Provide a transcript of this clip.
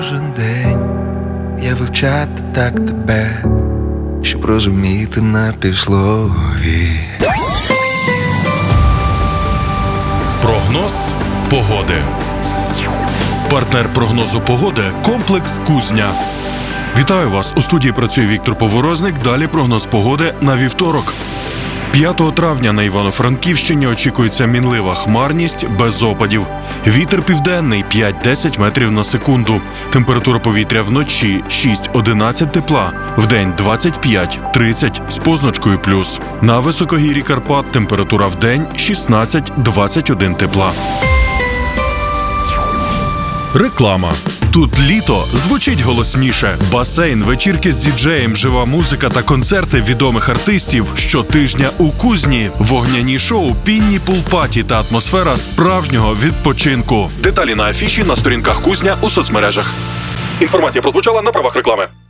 Кожен день я вивчати так тебе, щоб розуміти на півслові. Прогноз погоди. Партнер прогнозу погоди – комплекс «Кузня». Вітаю вас! У студії працює Віктор Поворозник. Далі прогноз погоди на вівторок. 5 травня на Івано-Франківщині очікується мінлива хмарність без опадів. Вітер південний 5-10 метрів на секунду. Температура повітря вночі 6-11 тепла, вдень 25-30 з позначкою плюс. На високогір'ї Карпат температура вдень 16-21 тепла. Реклама. Тут літо звучить голосніше. Басейн, вечірки з діджеєм, жива музика та концерти відомих артистів щотижня у Кузні. Вогняні шоу, пінні пул-паті та атмосфера справжнього відпочинку. Деталі на афіші на сторінках Кузня у соцмережах. Інформація прозвучала на правах реклами.